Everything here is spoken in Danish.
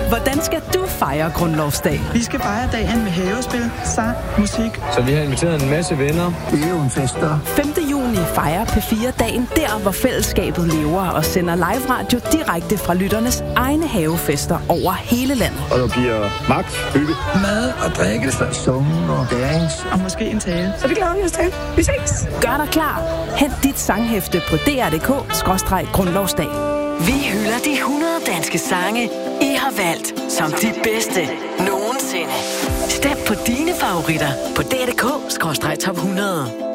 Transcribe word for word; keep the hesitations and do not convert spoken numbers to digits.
Hvordan skal du fejre grundlovsdag? Vi skal fejre dagen med havespil, sang, musik. Så vi har inviteret en masse venner. Det er jo en fest, der. femte juni fejrer P fire dagen der, hvor fællesskabet lever og sender live radio direkte fra lytternes egne havefester over hele landet. Og der bliver magt, hygge, mad og drikkelse, sungen og dance. Og måske en tale. Så det glæder vi os til. Vi ses. Gør dig klar. Hent dit sanghæfte på d r punktum d k skråstreg grundlovsdag. Vi hylder de hundrede danske sange, I har valgt som de bedste nogensinde. Stem på dine favoritter på d r punktum d k skråstreg top hundrede.